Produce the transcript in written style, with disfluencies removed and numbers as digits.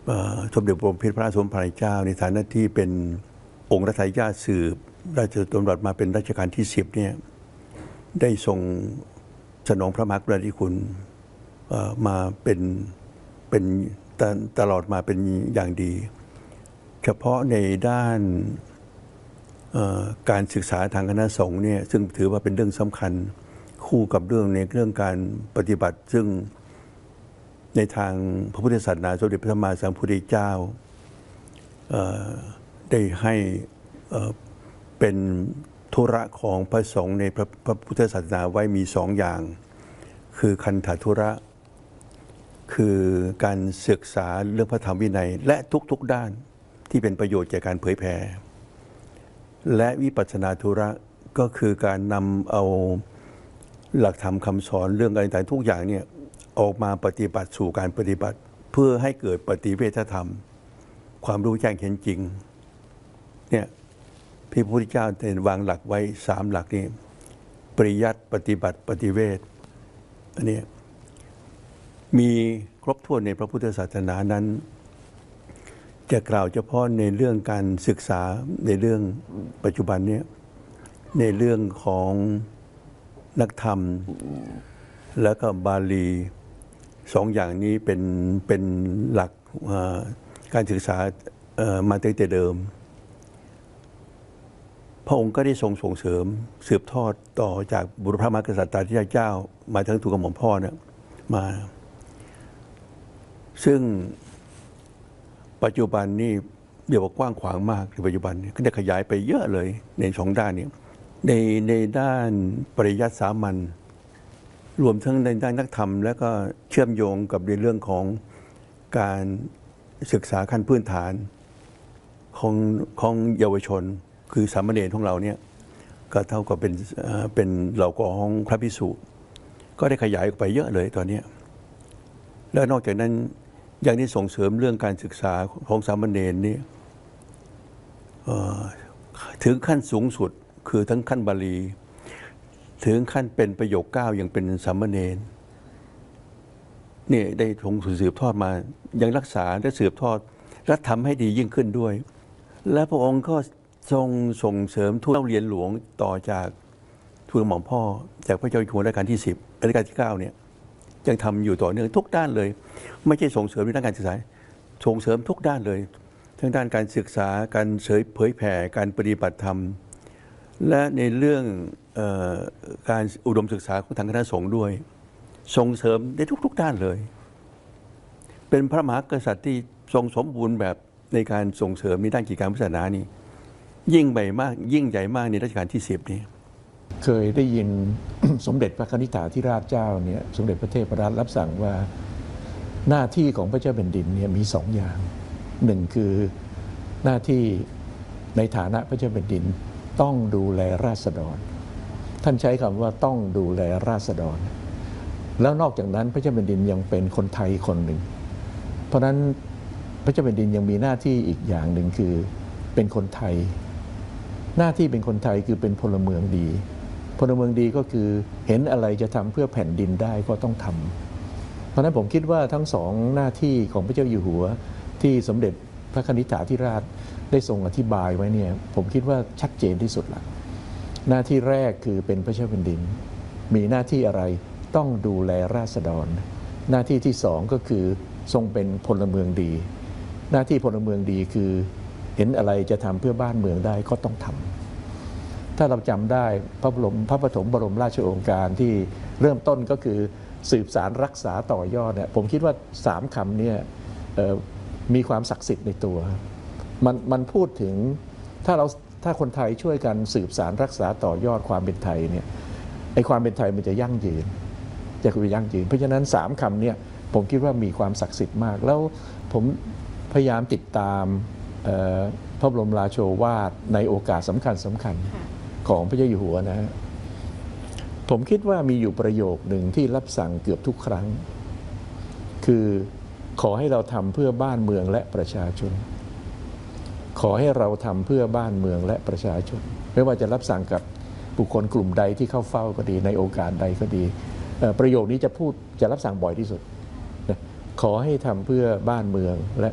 สมเด็จพระบรมพิตรพระราชสมภารเจ้าในฐานะที่เป็นองค์รัชทายาทสืบราชดำรัสมาเป็นรัชกาลที่10เนี่ยได้ทรงสนองพระมหากรุณาธิคุณมาเป็นตลอดมาเป็นอย่างดีเฉพาะในด้านการศึกษาทางคณะสงฆ์เนี่ยซึ่งถือว่าเป็นเรื่องสำคัญคู่กับเรื่องการปฏิบัติซึ่งในทางพระพุทธศาสนาสมเด็จพระสัมมาสัมพุทธเจ้าได้ให้เป็นธุระของพระสงฆ์ในพระพุทธศาสนาไว้มี2อย่างคือคันธธุระคือการศึกษาเรื่องพระธรรมวินัยและทุกด้านที่เป็นประโยชน์แก่การเผยแผ่และวิปัสสนาธุระก็คือการนำเอาหลักธรรมคำสอนเรื่องอะไรต่างๆทุกอย่างเนี่ยออกมาปฏิบัติสู่การปฏิบัติเพื่อให้เกิดปฏิเวทธรรมความรู้แจ้งเห็นจริงเนี่ยพระพุทธเจ้าได้วางหลักไว้3หลักนี้ปริยัติปฏิบัติปฏิเวทอันนี้มีครบถ้วนในพระพุทธศาสนานั้นจะกล่าวเฉพาะในเรื่องการศึกษาในเรื่องปัจจุบันนี้ในเรื่องของนักธรรมแล้วก็บาลี2อย่างนี้เป็นหลักการศึกษามาตั้งแต่เดิมพระองค์ก็ได้ทรงส่งเสริมสืบทอดต่อจากบุรพมหากษัตริย์เจ้ามาทั้งถูกกระหม่อมพ่อเนี่ยมาซึ่งปัจจุบันนี่เดี๋ยวว่ากว้างขวางมากในปัจจุบันก็ได้ขยายไปเยอะเลยใน2ด้านนี้ในด้านปริยัติสามัญรวมทั้งในด้านนักธรรมแล้วก็เชื่อมโยงกับในเรื่องของการศึกษาขั้นพื้นฐานของเยาวชนคือสามเณรของเราเนี่ยก็เท่ากับเป็นเหล่ากองพระภิกษุก็ได้ขยายออกไปเยอะเลยตอนนี้แล้วนอกจากนั้นยังได้ส่งเสริมเรื่องการศึกษาของสามเณรนี่ถึงขั้นสูงสุดคือทั้งขั้นบาลีถึงขั้นเป็นประโยค9ยังเป็นสามเณรนี่ได้ทรงสืบทอดมายังรักษาและสืบทอดและทำให้ดียิ่งขึ้นด้วยและพระองค์ก็ทรงส่งเสริมทุนเรียนหลวงต่อจากทูลหม่อมพ่อจากพระเจ้าอยู่หัวรัชกาลที่10รัชกาลที่9เนี่ยยังทำอยู่ต่อเนื่องทุกด้านเลยไม่ใช่ส่งเสริมในด้านการศึกษาส่งเสริมทุกด้านเลยทั้งด้านการศึกษาการเผยแผ่การปฏิบัติธรรมและในเรื่องการอุดมศึกษาของทางคณะสงฆ์ด้วยส่งเสริมได้ทุกด้านเลยเป็นพระมหากษัตริย์ที่ทรงสมบูรณ์แบบในการส่งเสริมในด้านกิจการพุทธศาสนานี่ยิ่งใหญ่มากยิ่งใหญ่มากในรัชกาลที่10นี้เคยได้ยิน สมเด็จพระนิธิธิราชเจ้าเนี่ยสมเด็จพระเทพรัตน์รับสั่งว่าหน้าที่ของพระเจ้าแผ่นดินเนี่ยมี2อย่าง1คือหน้าที่ในฐานะพระเจ้าแผ่นดินต้องดูแลราษฎรท่านใช้คำว่าต้องดูแลราษฎรแล้วนอกจากนั้นพระเจ้าแผ่นดินยังเป็นคนไทยคนหนึ่งเพราะฉะนั้นพระเจ้าแผ่นดินยังมีหน้าที่อีกอย่างหนึ่งคือเป็นคนไทยหน้าที่เป็นคนไทยคือเป็นพลเมืองดีพลเมืองดีก็คือเห็นอะไรจะทำเพื่อแผ่นดินได้ก็ต้องทำเพราะฉะนั้นผมคิดว่าทั้ง2หน้าที่ของพระเจ้าอยู่หัวที่สมเด็จพระนิธิธิราชได้ทรงอธิบายไว้เนี่ยผมคิดว่าชัดเจนที่สุดละหน้าที่แรกคือเป็นพระเจ้าแผ่นดินมีหน้าที่อะไรต้องดูแลราษฎรหน้าที่ที่2ก็คือทรงเป็นพลเมืองดีหน้าที่พลเมืองดีคือเห็นอะไรจะทำเพื่อบ้านเมืองได้ก็ต้องทำถ้าเราจำได้พระปฐมบรมราชโองการที่เริ่มต้นก็คือสืบสารรักษาต่อยอดเนี่ยผมคิดว่า3คำเนี่ยมีความศักดิ์สิทธิ์ในตัวมันพูดถึงถ้าคนไทยช่วยกันสืบสารรักษาต่อยอดความเป็นไทยเนี่ยไอ้ความเป็นไทยมันจะยั่งยืนเพราะฉะนั้น3คำเนี่ยผมคิดว่ามีความศักดิ์สิทธิ์มากแล้วผมพยายามติดตามพระบรมราโชวาทในโอกาสสำคัญของพระเจ้าอยู่หัวนะฮะผมคิดว่ามีอยู่ประโยคหนึ่งที่รับสั่งเกือบทุกครั้งคือขอให้เราทำเพื่อบ้านเมืองและประชาชนขอให้เราทำเพื่อบ้านเมืองและประชาชนไม่ว่าจะรับสั่งกับบุคคลกลุ่มใดที่เข้าเฝ้าก็ดีในโอกาสใดก็ดีประโยคนี้จะรับสั่งบ่อยที่สุดขอให้ทำเพื่อบ้านเมืองและ